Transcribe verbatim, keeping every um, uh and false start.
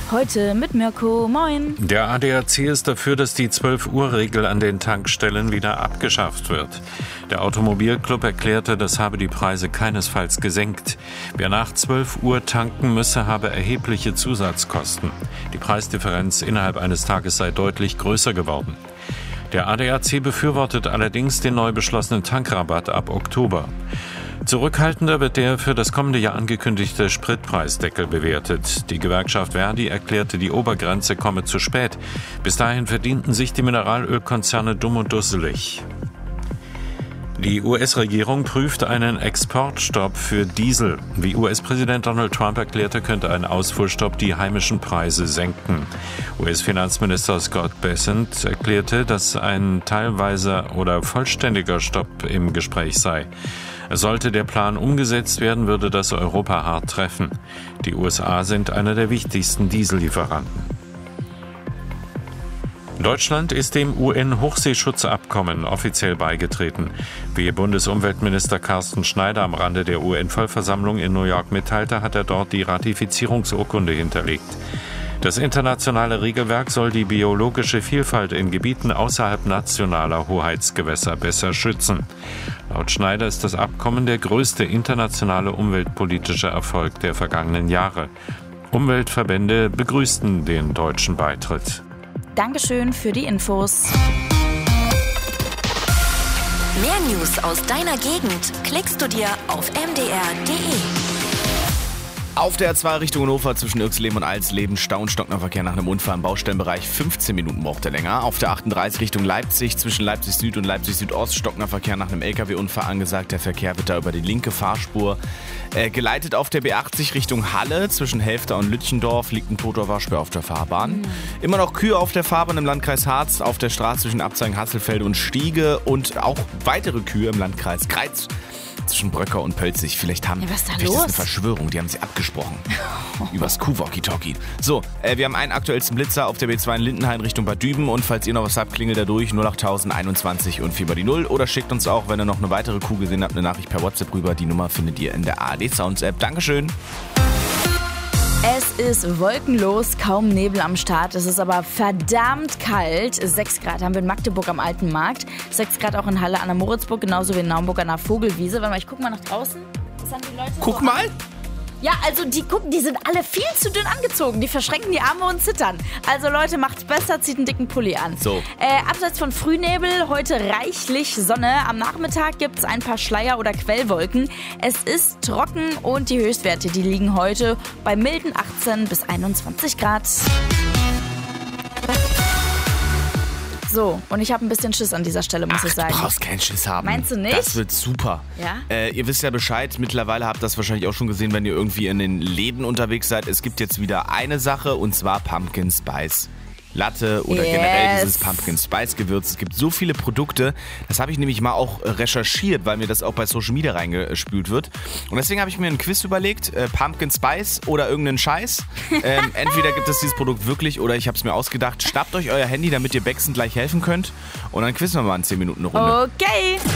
Heute mit Mirko. Moin. Der A D A C ist dafür, dass die zwölf-Uhr-Regel an den Tankstellen wieder abgeschafft wird. Der Automobilclub erklärte, das habe die Preise keinesfalls gesenkt. Wer nach zwölf Uhr tanken müsse, habe erhebliche Zusatzkosten. Die Preisdifferenz innerhalb eines Tages sei deutlich größer geworden. Der A D A C befürwortet allerdings den neu beschlossenen Tankrabatt ab Oktober. Zurückhaltender wird der für das kommende Jahr angekündigte Spritpreisdeckel bewertet. Die Gewerkschaft Verdi erklärte, die Obergrenze komme zu spät. Bis dahin verdienten sich die Mineralölkonzerne dumm und dusselig. Die U S-Regierung prüft einen Exportstopp für Diesel. Wie U S-Präsident Donald Trump erklärte, könnte ein Ausfuhrstopp die heimischen Preise senken. U S-Finanzminister Scott Bessent erklärte, dass ein teilweiser oder vollständiger Stopp im Gespräch sei. Sollte der Plan umgesetzt werden, würde das Europa hart treffen. Die U S A sind einer der wichtigsten Diesellieferanten. Deutschland ist dem U N-Hochseeschutzabkommen offiziell beigetreten. Wie Bundesumweltminister Carsten Schneider am Rande der U N-Vollversammlung in New York mitteilte, hat er dort die Ratifizierungsurkunde hinterlegt. Das internationale Regelwerk soll die biologische Vielfalt in Gebieten außerhalb nationaler Hoheitsgewässer besser schützen. Laut Schneider ist das Abkommen der größte internationale umweltpolitische Erfolg der vergangenen Jahre. Umweltverbände begrüßten den deutschen Beitritt. Dankeschön für die Infos. Mehr News aus deiner Gegend klickst du dir auf m d r punkt d e. Auf der A zwei Richtung Hannover zwischen Irxleben und Alsleben Stau- stockender Verkehr nach einem Unfall im Baustellenbereich. fünfzehn Minuten braucht er länger. Auf der achtunddreißig Richtung Leipzig zwischen Leipzig Süd und Leipzig Südost stockender Verkehr nach einem L K W-Unfall angesagt. Der Verkehr wird da über die linke Fahrspur äh, geleitet. Auf der B achtzig Richtung Halle zwischen Helfter und Lütchendorf liegt ein toter Waschbär auf der Fahrbahn. Mhm. Immer noch Kühe auf der Fahrbahn im Landkreis Harz, auf der Straße zwischen Abzeichen Hasselfelde und Stiege und auch weitere Kühe im Landkreis Kreiz. Zwischen Bröcker und Pölzig. Vielleicht haben ja, was ist da vielleicht los? Ist eine Verschwörung, die haben sie abgesprochen. Übers Kuh-Walkie-Talkie. So, äh, wir haben einen aktuellsten Blitzer auf der B zwei in Lindenhain Richtung Bad Düben und falls ihr noch was habt, klingelt da durch null acht null null einundzwanzig und vier mal die null oder schickt uns auch, wenn ihr noch eine weitere Kuh gesehen habt, eine Nachricht per WhatsApp rüber. Die Nummer findet ihr in der A R D Sounds App. Dankeschön. Es ist wolkenlos, kaum Nebel am Start. Es ist aber verdammt kalt. sechs Grad haben wir in Magdeburg am Alten Markt. sechs Grad auch in Halle an der Moritzburg, genauso wie in Naumburg an der Vogelwiese. Warte mal, ich guck mal nach draußen. Was haben die Leute Guck so mal! An? Ja, also die gucken, die sind alle viel zu dünn angezogen. Die verschränken die Arme und zittern. Also Leute, macht's besser, zieht einen dicken Pulli an. So. Äh, abseits von Frühnebel, heute reichlich Sonne. Am Nachmittag gibt's ein paar Schleier- oder Quellwolken. Es ist trocken und die Höchstwerte, die liegen heute bei milden achtzehn bis einundzwanzig Grad. So, und ich habe ein bisschen Schiss an dieser Stelle, muss Ach, ich sagen. Du brauchst keinen Schiss haben. Meinst du nicht? Das wird super. Ja? Äh, ihr wisst ja Bescheid, mittlerweile habt ihr das wahrscheinlich auch schon gesehen, wenn ihr irgendwie in den Läden unterwegs seid. Es gibt jetzt wieder eine Sache und zwar Pumpkin Spice Latte oder yes. generell dieses Pumpkin Spice Gewürz. Es gibt so viele Produkte, das habe ich nämlich mal auch recherchiert, weil mir das auch bei Social Media reingespült wird. Und deswegen habe ich mir einen Quiz überlegt, äh, Pumpkin Spice oder irgendeinen Scheiß. Ähm, entweder gibt es dieses Produkt wirklich oder ich habe es mir ausgedacht. Schnappt euch euer Handy, damit ihr Bexen gleich helfen könnt und dann quizzen wir mal in zehn Minuten eine Runde. Okay.